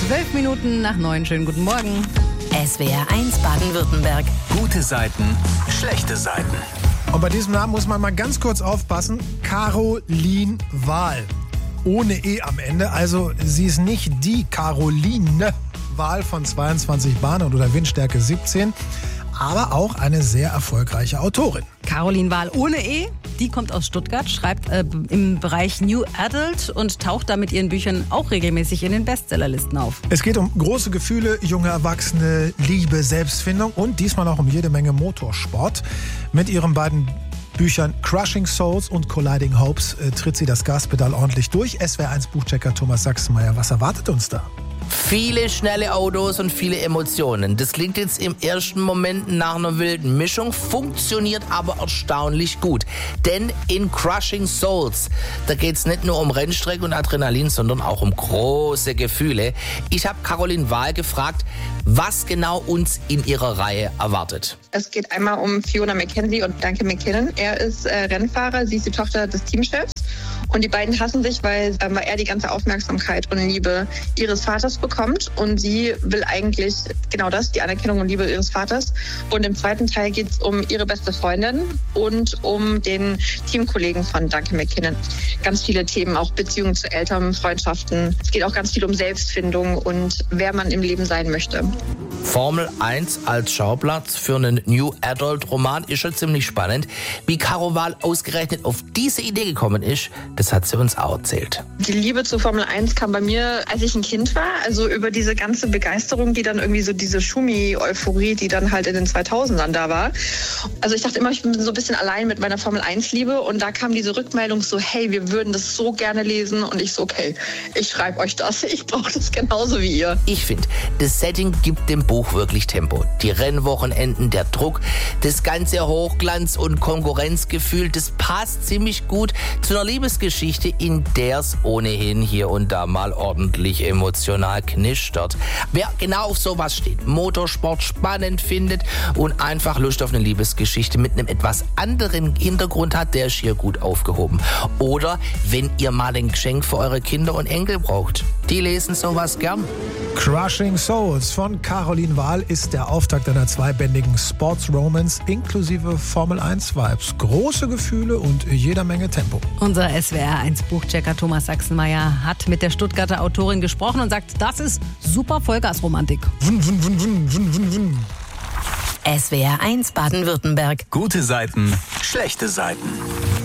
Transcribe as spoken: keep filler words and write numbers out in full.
Zwölf Minuten nach neun. Schönen guten Morgen. S W R eins Baden-Württemberg. Gute Seiten, schlechte Seiten. Und bei diesem Namen muss man mal ganz kurz aufpassen. Caroline Wahl. Ohne E am Ende. Also sie ist nicht die Caroline Wahl von zweiundzwanzig Bahnen oder Windstärke siebzehn, aber auch eine sehr erfolgreiche Autorin. Caroline Wahl ohne E, die kommt aus Stuttgart, schreibt äh, im Bereich New Adult und taucht da mit ihren Büchern auch regelmäßig in den Bestsellerlisten auf. Es geht um große Gefühle, junge Erwachsene, Liebe, Selbstfindung und diesmal auch um jede Menge Motorsport. Mit ihren beiden Büchern Crushing Souls und Colliding Hopes äh, tritt sie das Gaspedal ordentlich durch. S W R eins Buchchecker Thomas Sachsenmeier, was erwartet uns da? Viele schnelle Autos und viele Emotionen. Das klingt jetzt im ersten Moment nach einer wilden Mischung, funktioniert aber erstaunlich gut. Denn in Crushing Souls, da geht es nicht nur um Rennstrecke und Adrenalin, sondern auch um große Gefühle. Ich habe Caroline Wahl gefragt, was genau uns in ihrer Reihe erwartet. Es geht einmal um Fiona McKenzie und Duncan McKinnon. Er ist äh, Rennfahrer, sie ist die Tochter des Teamchefs. Und die beiden hassen sich, weil, äh, weil er die ganze Aufmerksamkeit und Liebe ihres Vaters bekommt. Und sie will eigentlich genau das, die Anerkennung und Liebe ihres Vaters. Und im zweiten Teil geht es um ihre beste Freundin und um den Teamkollegen von Duncan McKinnon. Ganz viele Themen, auch Beziehungen zu Eltern, Freundschaften. Es geht auch ganz viel um Selbstfindung und wer man im Leben sein möchte. Formel eins als Schauplatz für einen New Adult Roman ist schon ziemlich spannend. Wie Caro Wahl ausgerechnet auf diese Idee gekommen ist, das hat sie uns auch erzählt. Die Liebe zu Formel eins kam bei mir, als ich ein Kind war. Also über diese ganze Begeisterung, die dann irgendwie so diese Schumi-Euphorie, die dann halt in den zweitausendern da war. Also ich dachte immer, ich bin so ein bisschen allein mit meiner Formel eins Liebe. Und da kam diese Rückmeldung so, hey, wir würden das so gerne lesen. Und ich so, okay, ich schreibe euch das. Ich brauche das genauso wie ihr. Ich finde, das Setting gibt dem Buch wirklich Tempo. Die Rennwochenenden, der Druck, das ganze Hochglanz- und Konkurrenzgefühl, das passt ziemlich gut zu einer Liebesgeschichte, in der es ohnehin hier und da mal ordentlich emotional knistert. Wer genau auf sowas steht, Motorsport spannend findet und einfach Lust auf eine Liebesgeschichte mit einem etwas anderen Hintergrund hat, der ist hier gut aufgehoben. Oder wenn ihr mal ein Geschenk für eure Kinder und Enkel braucht, die lesen sowas gern. Crushing Souls von Caroline Wahl ist der Auftakt einer zweibändigen Sports-Romance inklusive Formel eins Vibes. Große Gefühle und jeder Menge Tempo. Unser S W R eins Buchchecker Thomas Sachsenmeier hat mit der Stuttgarter Autorin gesprochen und sagt, das ist super Vollgasromantik. Wun, wun, wun, wun, wun, wun, wun. S W R eins Baden-Württemberg. Gute Seiten, schlechte Seiten.